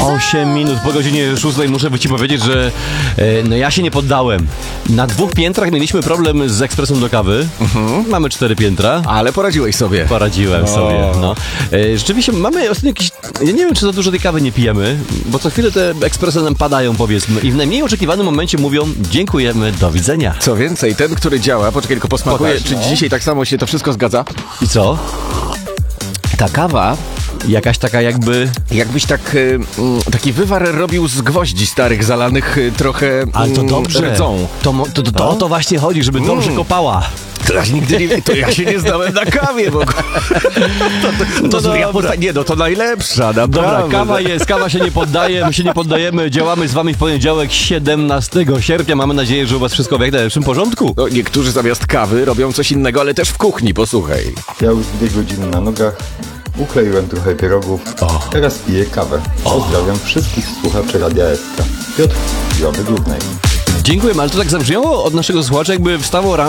8 minut po godzinie 6 muszę ci powiedzieć, że no ja się nie poddałem. Na 2 piętrach mieliśmy problem z ekspresem do kawy. Mamy 4 piętra. Ale poradziłeś sobie. Poradziłem sobie, no. Rzeczywiście mamy ostatnio jakiś... Ja nie wiem, czy za dużo tej kawy nie pijemy, bo co chwilę te ekspresy nam padają, powiedzmy. I w najmniej oczekiwanym momencie mówią: dziękujemy, do widzenia. Co więcej, ten, który działa, poczekaj, tylko posmakuję, Pokaż, czy no. dzisiaj tak samo się to wszystko zgadza? I co? Ta kawa, Jakaś taka jakby... jakbyś taki wywar robił z gwoździ starych, zalanych trochę Ale to dobrze. rdzą. To o to właśnie chodzi, żeby dobrze kopała. To ja nigdy nie wiem, to ja się nie znałem na kawie w ogóle. To najlepsza, naprawdę. Dobra, kawa się nie poddaje, my się nie poddajemy, działamy z wami w poniedziałek 17 sierpnia. Mamy nadzieję, że u was wszystko w jak najlepszym porządku. No, niektórzy zamiast kawy robią coś innego, ale też w kuchni, posłuchaj. Ja już 2 godziny na nogach, ukleiłem trochę pierogów, teraz piję kawę. Pozdrawiam wszystkich słuchaczy Radia SK. Piotr, Zdrowy Górnej. Dziękuję, ale to tak zabrzmiało od naszego słuchacza, jakby wstawał rano